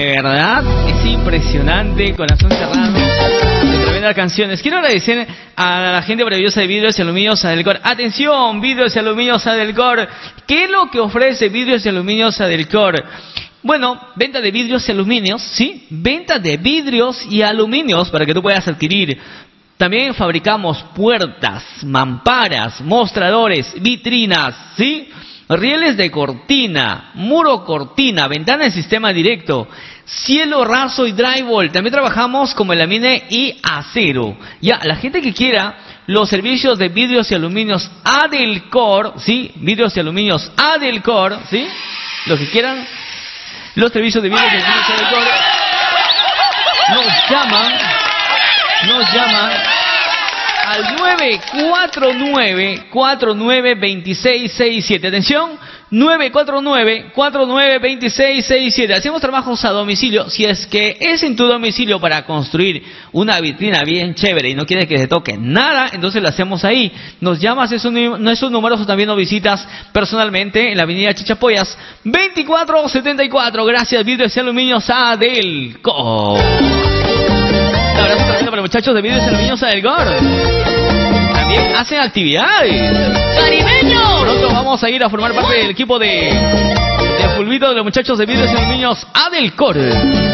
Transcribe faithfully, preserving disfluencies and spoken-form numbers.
De verdad, es impresionante, corazón cerrado, de tremendas canciones. Quiero agradecer a la gente maravillosa de Vidrios y Aluminios Adelcor. Atención, Vidrios y Aluminios Adelcor. ¿Qué es lo que ofrece Vidrios y Aluminios Adelcor? Bueno, venta de vidrios y aluminios, ¿sí? Venta de vidrios y aluminios para que tú puedas adquirir. También fabricamos puertas, mamparas, mostradores, vitrinas, ¿sí? Rieles de cortina, muro cortina, ventana de sistema directo, cielo raso y drywall. También trabajamos con melamine y acero. Ya, la gente que quiera los servicios de vidrios y aluminios Adelcor, ¿sí? Vidrios y aluminios Adelcor, ¿sí? Los que quieran los servicios de vidrios y aluminios Adelcor, nos llaman, nos llaman al nueve cuatro nueve, cuatro nueve dos seis seis siete. Atención, nueve cuatro nueve, cuatro nueve dos seis seis siete. Hacemos trabajos a domicilio. Si es que es en tu domicilio para construir una vitrina bien chévere y no quieres que se toque nada, entonces lo hacemos ahí. Nos llamas a esos, esos números o también nos visitas personalmente en la avenida Chichapoyas veinticuatro setenta y cuatro. Gracias, Vidrios y Aluminios Adelcor. Un abrazo también para los muchachos de Vidrios y Aluminios Adelcor. También hacen actividades. ¡Caribeños! Pronto vamos a ir a formar parte del equipo de, de Fulvito de los muchachos de Vidrios y Aluminios Adelcor.